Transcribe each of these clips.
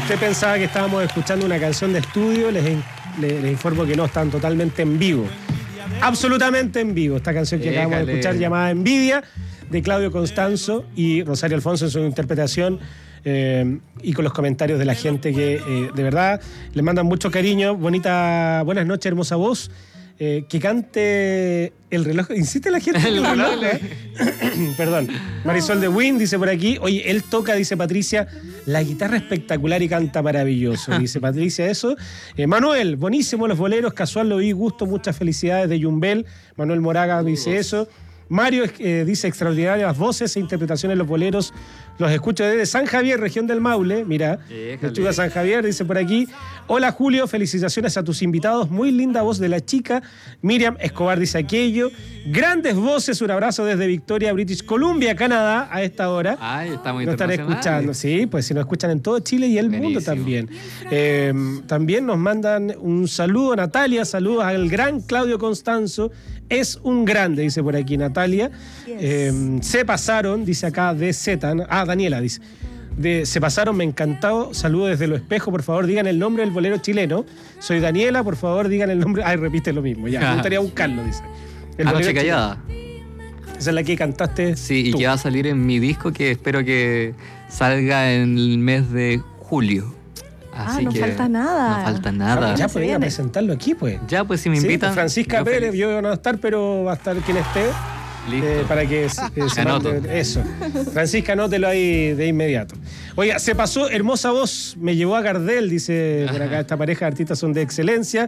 usted pensaba que estábamos escuchando una canción de estudio, les informo que no, están totalmente en vivo. Absolutamente en vivo. Esta canción que acabamos de escuchar, llamada Envidia, de Claudio Constanzo y Rosario Alfonso en su interpretación, y con los comentarios de la gente que de verdad le mandan mucho cariño. Buenas noches, hermosa voz. Que cante el reloj. Insiste la gente en el reloj. Perdón. Marisol de Win dice por aquí. Oye, él toca, dice Patricia, la guitarra espectacular y canta maravilloso. Dice Patricia eso. Manuel, buenísimo los boleros. Casual lo vi, gusto, muchas felicidades de Yumbel. Manuel Moraga dice eso. Mario dice extraordinarias voces e interpretaciones de los boleros. Los escucho desde San Javier, región del Maule. Mira, estuve San Javier, dice por aquí. Hola Julio, felicitaciones a tus invitados. Muy linda voz de la chica. Miriam Escobar dice aquello. Grandes voces, un abrazo desde Victoria, British Columbia, Canadá, a esta hora. Ay, estamos nos están escuchando, sí, pues si nos escuchan en todo Chile y el mundo también. También nos mandan un saludo, Natalia, saludos al gran Claudio Constanzo. Es un grande, dice por aquí Natalia. Yes. Se pasaron, dice acá de Z. Daniela dice. Se pasaron, me encantó. Saludos desde Lo Espejo, por favor, digan el nombre del bolero chileno. Soy Daniela, por favor, digan el nombre. Repite lo mismo, ya. Me gustaría buscarlo, dice. Anoche Callada. Esa es la que cantaste. Sí, tú. Y que va a salir en mi disco, que espero que salga en el mes de julio. Así no que falta nada. No falta nada. Ya podría presentarlo aquí, pues. Ya, pues si me invitan. Pues Francisca Pérez, feliz. yo no voy a estar, pero va a estar quien esté. Listo. Para que se mande eso. Francisca, anótelo ahí de inmediato. Oiga, se pasó, hermosa voz, me llevó a Gardel, dice por acá, esta pareja de artistas son de excelencia.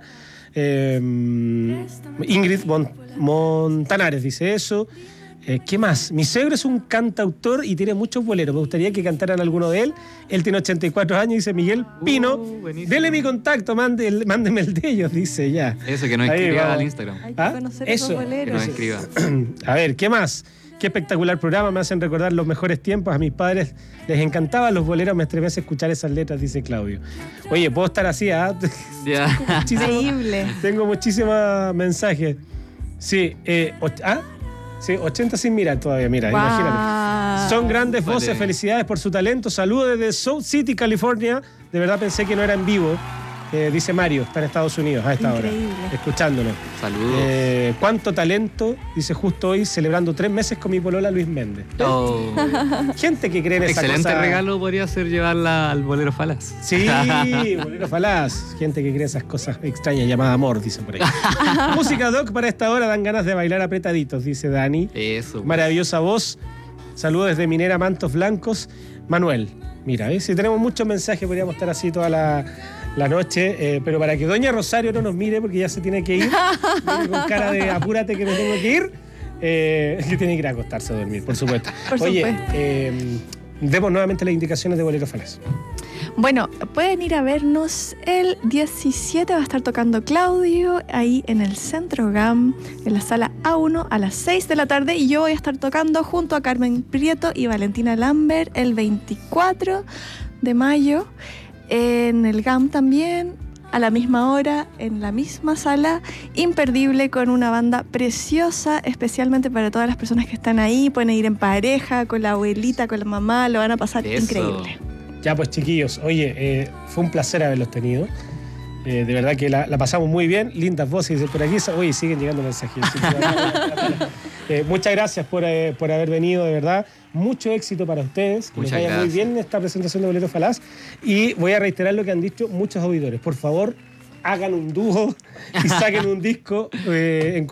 Ingrid Montanares dice eso. ¿Qué más? Mi suegro es un cantautor y tiene muchos boleros. Me gustaría que cantaran alguno de él. Él tiene 84 años, dice Miguel Pino. Dele mi contacto, mándeme el de ellos, dice ya. Eso, que nos escriba al Instagram. Hay que conocer esos boleros. Que nos escriba. A ver, ¿qué más? Qué espectacular programa, me hacen recordar los mejores tiempos. A mis padres les encantaban los boleros, me estremece escuchar esas letras, dice Claudio. Oye, ¿puedo estar así? Increíble. Tengo muchísimos mensajes. Sí, sí, 80 sin mirar todavía, mira, imagínate. Son grandes voces, felicidades por su talento. Saludos desde South City, California. De verdad pensé que no era en vivo. Dice Mario, está en Estados Unidos a esta hora, escuchándonos. Saludos. ¿Cuánto talento? Dice justo hoy, celebrando 3 meses con mi polola Luis Méndez. Gente que cree en esa cosa. Excelente regalo podría ser llevarla al Bolero Falaz. Sí, Bolero Falaz. Gente que cree esas cosas extrañas llamada amor, dice por ahí. Música doc para esta hora, dan ganas de bailar apretaditos, dice Dani. Eso. Maravillosa voz. Saludos desde Minera Mantos Blancos. Manuel, mira, si tenemos muchos mensajes, podríamos estar así toda la noche, pero para que doña Rosario no nos mire porque ya se tiene que ir, viene con cara de apúrate que me tengo que ir, que tiene que ir a acostarse a dormir, por supuesto. Demos nuevamente las indicaciones de Bolero Falaz. Bueno, pueden ir a vernos el 17, va a estar tocando Claudio ahí en el Centro GAM, en la sala A1 a las 6 de la tarde, y yo voy a estar tocando junto a Carmen Prieto y Valentina Lambert el 24 de mayo en el GAM también, a la misma hora, en la misma sala, imperdible, con una banda preciosa, especialmente para todas las personas que están ahí. Pueden ir en pareja, con la abuelita, con la mamá, lo van a pasar increíble. Ya pues, chiquillos, oye, fue un placer haberlos tenido. De verdad que la pasamos muy bien, lindas voces por aquí. Oye, siguen llegando mensajes. Muchas gracias por haber venido, de verdad. Mucho éxito para ustedes. Que les vaya muy bien en esta presentación de Bolero Falaz. Y voy a reiterar lo que han dicho muchos auditores. Por favor, hagan un dúo y saquen un disco en